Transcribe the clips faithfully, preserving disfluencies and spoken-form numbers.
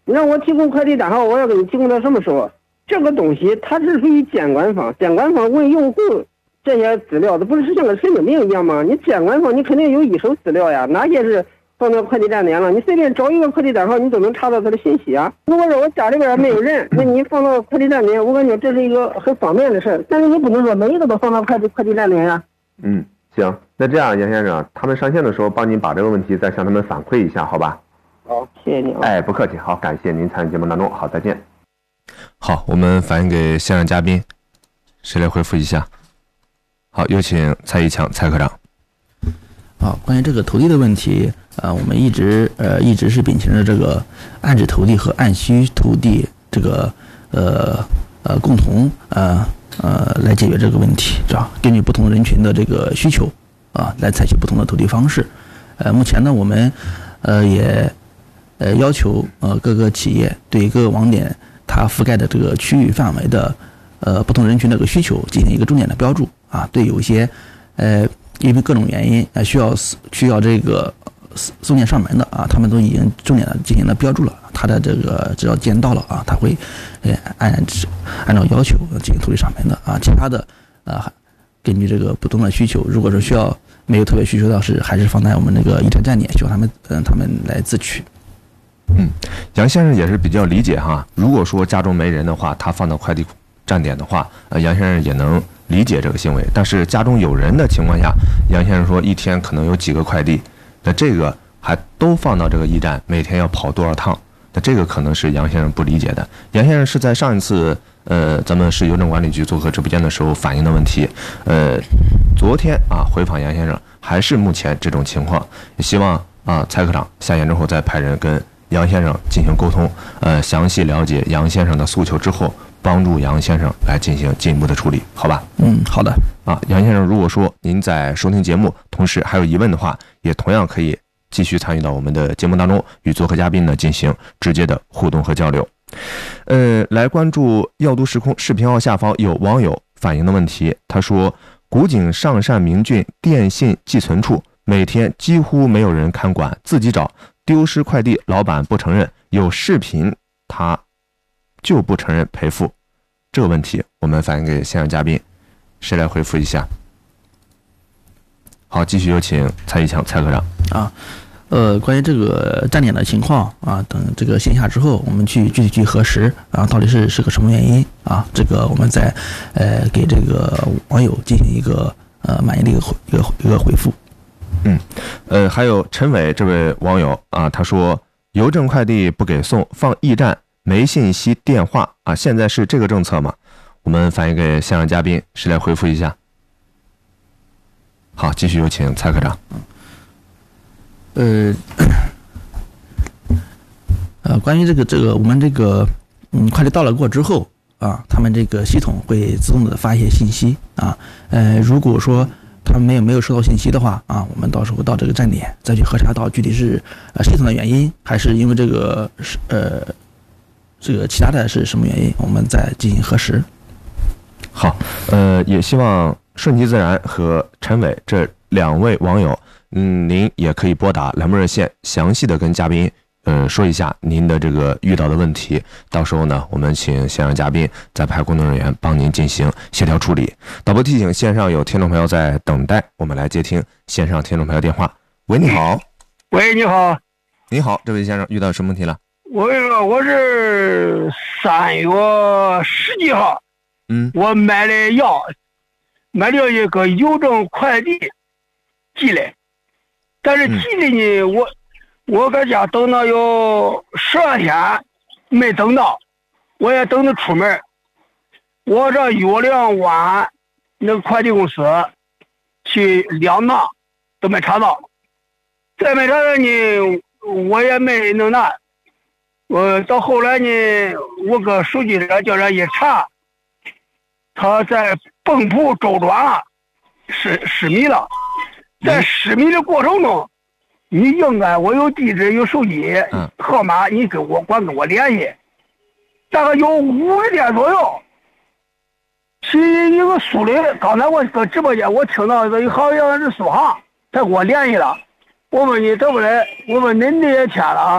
你让我提供快递单号，我要给你提供到什么时候？这个东西它是属于监管方，监管方问用户这些资料，这不是像个神经病一样吗？你监管方你肯定有一手资料呀，哪些是放到快递站点了？你随便找一个快递单号，你都能查到他的信息啊。如果说我家里边没有人，那你放到快递站点，我感觉这是一个很方便的事儿。但是你不能说每一个都放到快递快递站点呀。 嗯，行，那这样杨先生，他们上线的时候帮您把这个问题再向他们反馈一下，好吧？ 好，谢谢您。 哎，不客气，好，感谢您参与节目当中，好，再见。 好，我们反映给线上嘉宾，谁来回复一下？好，有请蔡一强蔡科长。 好，关于这个投递的问题，呃，我们一直呃一直是秉承着这个按址投递和按需投递这个呃呃共同呃呃来解决这个问题，是吧？根据不同人群的这个需求啊，来采取不同的投递方式。呃，目前呢，我们呃也呃要求呃各个企业对各个网点它覆盖的这个区域范围的呃不同人群的这个需求进行一个重点的标注啊，对有一些呃因为各种原因呃需要需要这个送件上门的啊，他们都已经重点的进行了标注了，它的这个只要件到了啊，它会呃按按照要求进行投递上门的啊，其他的啊根据这个不同的需求，如果说需要没有特别需求的是还是放在我们那个驿站站点，需要他们嗯、呃、他们来自取。 嗯，杨先生也是比较理解哈。如果说家中没人的话，他放到快递站点的话，呃，杨先生也能理解这个行为。但是家中有人的情况下，杨先生说一天可能有几个快递，那这个还都放到这个驿站，每天要跑多少趟？那这个可能是杨先生不理解的。杨先生是在上一次呃咱们市邮政管理局做客直播间的时候反映的问题，呃，昨天啊回访杨先生还是目前这种情况，也希望啊蔡科长下线之后再派人跟杨先生进行沟通，呃，详细了解杨先生的诉求之后，帮助杨先生来进行进一步的处理，好吧？ 嗯，好的。 啊，杨先生，如果说您在收听节目，同时还有疑问的话，也同样可以继续参与到我们的节目当中，与做客嘉宾呢进行直接的互动和交流。呃，来关注耀都时空视频号下方有网友反映的问题，他说，古井上善明郡电信寄存处每天几乎没有人看管，自己找。丢失快递，老板不承认，有视频他就不承认赔付。这个问题我们反映给线上嘉宾，谁来回复一下？好，继续有请蔡一强蔡科长。 啊，呃，关于这个站点的情况啊，等这个线下之后，我们去具体去核实啊，到底是是个什么原因啊？这个我们再呃给这个网友进行一个呃满意的一个一个一个回复。 嗯，呃，还有陈伟这位网友啊，他说邮政快递不给送，放驿站没信息电话啊，现在是这个政策吗？我们反映给线上嘉宾，谁来回复一下？好，继续有请蔡科长。 呃，呃，关于这个这个我们这个嗯快递到了过之后啊，他们这个系统会自动的发一些信息啊，呃，如果说他们没有没有收到信息的话啊，我们到时候到这个站点再去核查到具体是呃系统的原因，还是因为这个是呃这个其他的是什么原因，我们再进行核实。 好，呃，也希望顺其自然和陈伟这两位网友，嗯，您也可以拨打栏目热线，详细的跟嘉宾呃说一下您的这个遇到的问题，到时候呢，我们请线上嘉宾再派工作人员帮您进行协调处理。导播提醒，线上有听众朋友在等待，我们来接听线上听众朋友电话。喂，你好。 喂，你好。 你好，这位先生遇到什么问题了？ 我我是三月十几号， 嗯， 我买了药，买了一个邮政快递寄来，但是寄的呢，嗯、我。我搁家等了有十二天，没等到，我也等着出门。我这约两晚那个快递公司去两趟都没查到，再没查到呢，我也没弄难。我到后来呢，我搁手机上叫人一查，他在蚌埠周转失失迷了，在失迷的过程中。你应该我有地址有手机号码，你跟我管跟我联系，大概有五个天左右。其一个苏磊，刚才我搁直播间我听到这好像是苏航，他跟我联系了。我问你对不对？我问您这些天了，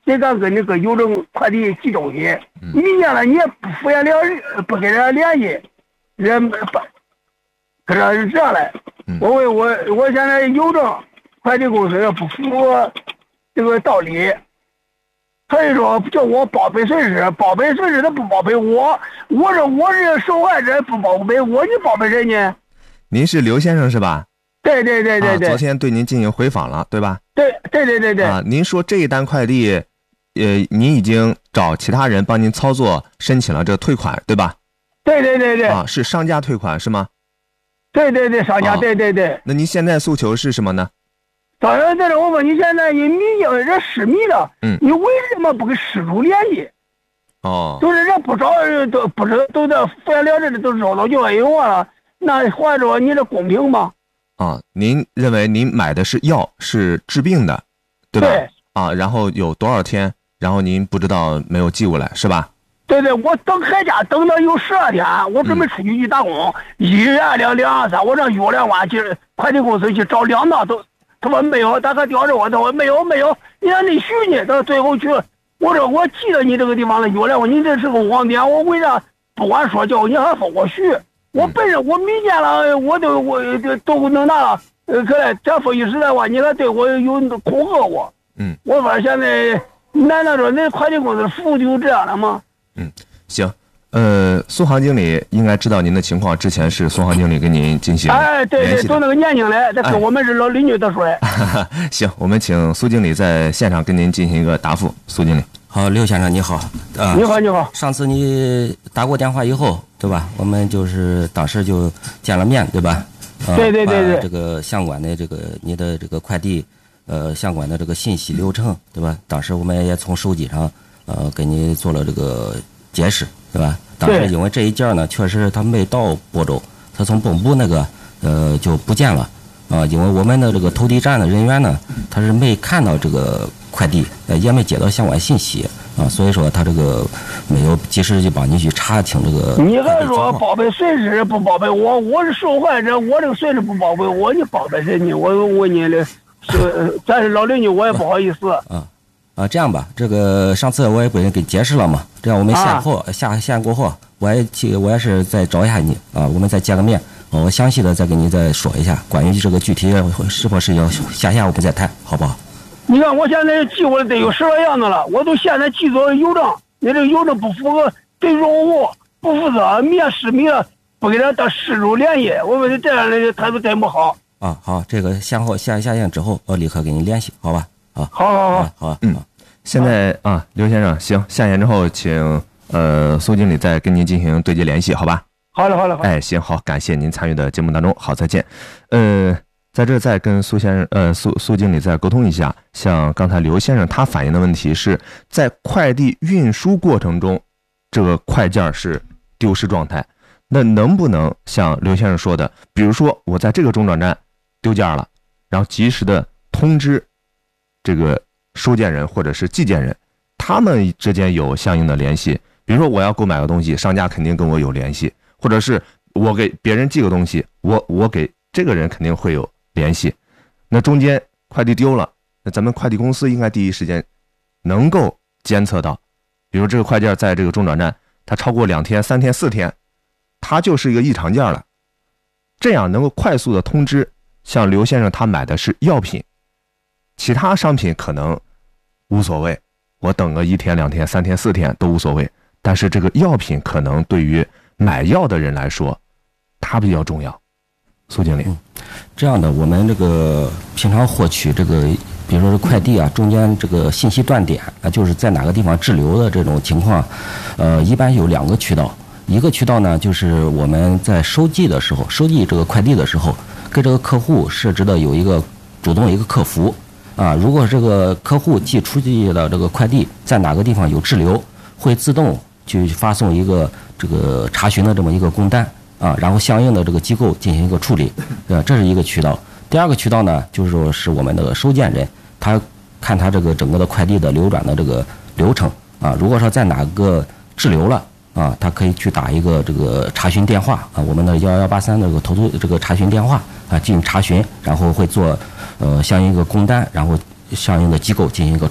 谁敢跟那个邮政快递寄东西？你见了你也不敷衍了，不跟人家联系，人不，可是这样嘞。我问我我现在邮政快递公司也不符合这个道理，所以说叫我报备损失，报备损失他不报备我，我是我是受害者不报备我，你报备谁呢？ 您是刘先生是吧？ 对对对对对、 啊，昨天对您进行回访了，对吧？ 对对对对对。 啊，您说这一单快递，呃，您已经找其他人帮您操作申请了这个退款，对吧？ 对对对对。 啊，是商家退款是吗？ 对对对，商家、啊、对对对。 那您现在诉求是什么呢？ 当然，这我问你，现在你民营这失迷了，嗯，你为什么不跟失主联系？ 哦， 就是人不少人都不知都在敷衍了事的，都找到就冤枉了。那换着你这公平吗？ 啊，您认为您买的是药，是治病的，对吧？ 对。 啊，然后有多少天，然后您不知道没有寄过来，是吧？ 对对，我等海家等到有十二天，我准备出去去打工，嗯、一元两两二三，我让约两万去快递公司去找两趟都，他说没有，他还吊着我，他说没有没有，你让你续呢，到最后去，我说我寄到你这个地方了，约两万，你这是个网点，我为啥不管说叫你还说我续？我本身我明见了，我都我都能拿了，呃，可来这分析实在话，你还对我有恐吓我。 嗯， 我说现在难道说那快递公司服务就这样了吗？ 嗯，行，呃，苏航经理应该知道您的情况，之前是苏航经理跟您进行哎，对对，都那个年轻的，这跟我们是老邻居都说的。 哎、行，我们请苏经理在现场跟您进行一个答复。苏经理， 好，刘先生你好， 啊，你好你好。 上次你打过电话以后，对吧？我们就是当时就见了面，对吧？ 呃、对对对对。 这个相关的这个你的这个快递，呃，相关的这个信息流程，对吧？当时我们也从手机上。呃，给你做了这个解释，对吧？当时因为这一件呢，确实他没到播州，他从本部那个呃就不见了啊、呃。因为我们的这个投递站的人员呢，他是没看到这个快递，呃，也没接到相关信息啊，所以说他这个没有及时就帮你去查清这个。 你还说报备损失不报备我？我是受害者，我这个损失不报备我，你报备谁呢？我问你的，是咱是老邻居，我也不好意思啊。啊，这样吧，这个上次我也不给解释了嘛，这样我们线后、啊、下线过后，我也去，我也是再找一下你啊，我们再见个面，我详细的再给你再说一下，关于这个具体是否是要下线我们再谈，好不好？ 你看我现在寄过来得有十来样子了，我都现在寄走邮政，你这个邮政不符合对用户不负责，面失迷了，不给他当失主联系，我们这样的态度真不好。 啊，好，这个线后下下线之后，我立刻给你联系，好吧？啊， 好好好， 好啊， 嗯，现在啊，刘先生，行，下线之后，请呃苏经理再跟您进行对接联系，好吧？ 好了，好了，好。 哎，行，好，感谢您参与的节目当中，好，再见。呃，在这再跟苏先生，呃，苏苏经理再沟通一下，像刚才刘先生他反映的问题是在快递运输过程中，这个快件是丢失状态，那能不能像刘先生说的，比如说我在这个中转站丢件了，然后及时的通知这个收件人或者是寄件人，他们之间有相应的联系。比如说我要购买个东西，商家肯定跟我有联系，或者是我给别人寄个东西，我我给这个人肯定会有联系。那中间快递丢了，那咱们快递公司应该第一时间能够监测到，比如这个快件在这个中转站，它超过两天、三天、四天，它就是一个异常件了，这样能够快速的通知。像刘先生他买的是药品，其他商品可能无所谓，我等个一天两天三天四天都无所谓，但是这个药品可能对于买药的人来说它比较重要。苏经理、嗯、 这样的我们这个平常获取这个比如说是快递啊，中间这个信息断点啊，就是在哪个地方滞留的这种情况，呃，一般有两个渠道，一个渠道呢就是我们在收寄的时候，收寄这个快递的时候，跟这个客户设置的有一个主动一个客服啊，如果这个客户寄出去的这个快递在哪个地方有滞留，会自动去发送一个这个查询的这么一个工单啊，然后相应的这个机构进行一个处理，对吧？这是一个渠道。第二个渠道呢，就是说是我们的收件人，他看他这个整个的快递的流转的这个流程啊，如果说在哪个滞留了啊，他可以去打一个这个查询电话啊，我们的幺幺八三的这个投诉这个查询电话啊，进行查询，然后会做呃相应一个工单，然后相应的机构进行一个处理。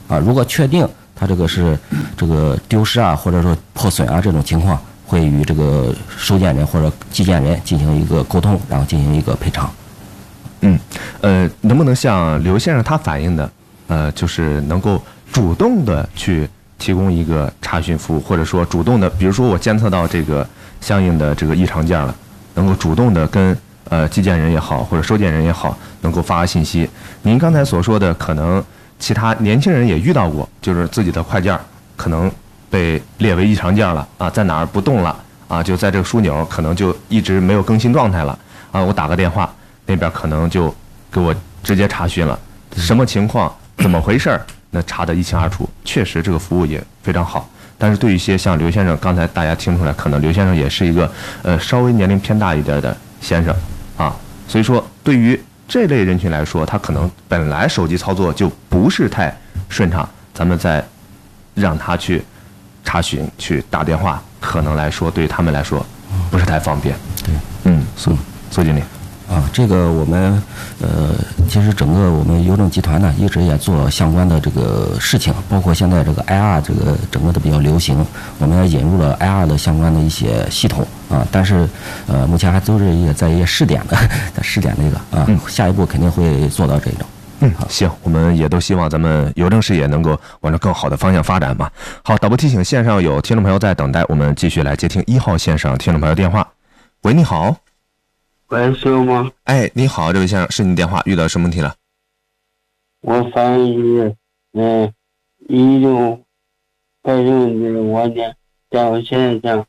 啊。如果确定它这个是这个丢失啊，或者说破损啊这种情况，会与这个收件人或者寄件人进行一个沟通，然后进行一个赔偿。 嗯，呃，能不能像刘先生他反映的，呃，就是能够主动的去提供一个查询服务，或者说主动的，比如说我监测到这个相应的这个异常件了，能够主动的跟呃寄件人也好，或者收件人也好，能够发信息。您刚才所说的，可能其他年轻人也遇到过，就是自己的快件可能被列为异常件了啊，在哪儿不动了啊，就在这个枢纽可能就一直没有更新状态了啊，我打个电话，那边可能就给我直接查询了，什么情况，怎么回事儿，那查得一清二楚，确实这个服务也非常好。但是对于一些像刘先生，刚才大家听出来，可能刘先生也是一个呃稍微年龄偏大一点的先生啊，所以说对于这类人群来说，他可能本来手机操作就不是太顺畅，咱们再让他去查询、去打电话，可能来说对他们来说不是太方便。 对， 嗯，苏苏经理。 啊，这个我们呃，其实整个我们邮政集团呢，一直也做相关的这个事情，包括现在这个 I R 这个整个的比较流行，我们也引入了 I R 的相关的一些系统啊，但是呃，目前还都是也在一些试点的，在试点这个啊， 嗯、 下一步肯定会做到这种。 嗯，行，我们也都希望咱们邮政事业能够往着更好的方向发展嘛。好，导播提醒，线上有听众朋友在等待，我们继续来接听一号线上听众朋友电话。喂，你好。 喂，是我吗？ 哎，你好，这位先生，是你电话遇到什么问题了？ 我反映是，嗯，一种快递的网点在我身上。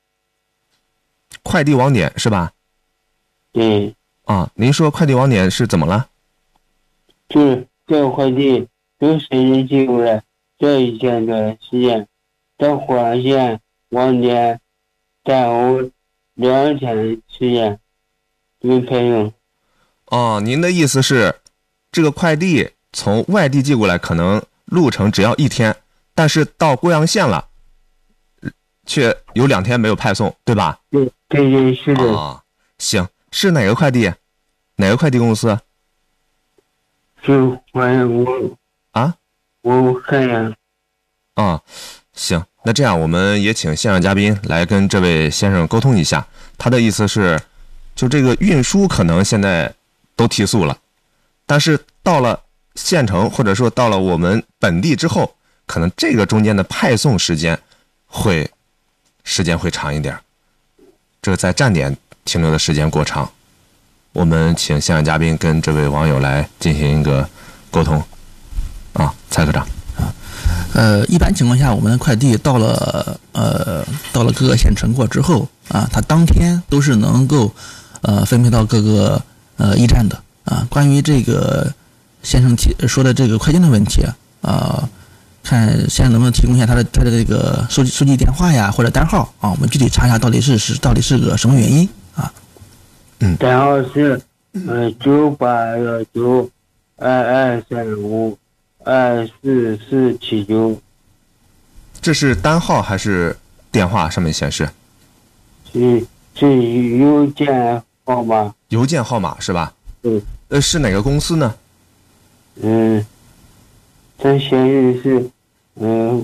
快递网点是吧？ 对。 啊，您说快递网点是怎么了？ 就是这个快递从深圳寄过来，这一天的时间，到火山县网点耽误两天的时间。没配用。 哦，您的意思是，这个快递从外地寄过来，可能路程只要一天，但是到贵阳县了，却有两天没有派送，对吧？ 对对对，是的。 哦，行，是哪个快递？哪个快递公司？ 是我我啊， 我看呀。 啊，行，那这样我们也请线上嘉宾来跟这位先生沟通一下，他的意思是。就这个运输可能现在都提速了，但是到了县城或者说到了我们本地之后，可能这个中间的派送时间会时间会长一点，这个在站点停留的时间过长。我们请线上嘉宾跟这位网友来进行一个沟通啊，蔡科长。 啊，呃，一般情况下，我们的快递到了呃到了各个县城过之后啊，它当天都是能够。呃，分配到各个呃驿站的啊。关于这个先生提说的这个快件的问题啊，呃，看先生能不能提供一下他的他的这个收收寄电话呀或者单号啊，我们具体查一下到底是是到底是个什么原因啊？ 嗯，单号是呃九八幺九二二三五二四四七九。 这是单号还是电话上面显示？ 是是邮件。号码， 邮件号码是吧？ 嗯。 呃，是哪个公司呢？ 嗯，它显示是，嗯，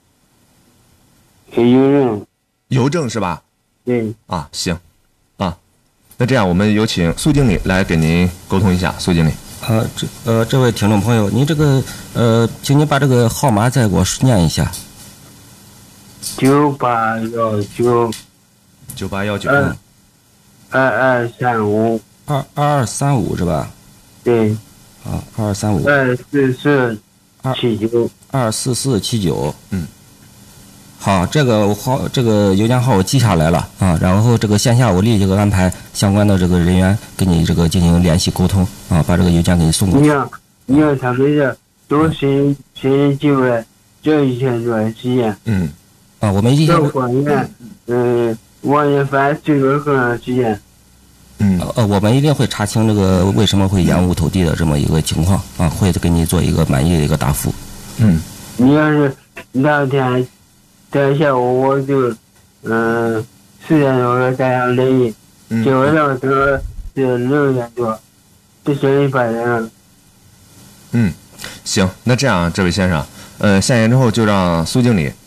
邮政。 邮政是吧？ 对。 啊，行，啊，那这样我们有请苏经理来给您沟通一下，苏经理。 呃，这呃，这位听众朋友，您这个呃，请您把这个号码再给我念一下。 九八幺九。 九八幺九。 二二三五， 二二二三五是吧？ 对。 啊，二二三五。 二四四七九。 二四四七九。 嗯。 好，这个号这个邮件号我记下来了啊，然后这个线下我立即给安排相关的这个人员跟你这个进行联系沟通啊，把这个邮件给你送过去。 你要你要他们这都是谁寄过来，这一天多长时间？ 嗯。啊，我们一天。 网页，嗯。网页翻最多多长时间？ 嗯，呃，我们一定会查清这个为什么会延误投递的这么一个情况啊，会给你做一个满意的一个答复。 嗯， 你要是那天在下午我就嗯四点多在上联系，结果到时候是六点多，这手里发现了。 嗯，行，那这样，这位先生， 呃，下线之后就让苏经理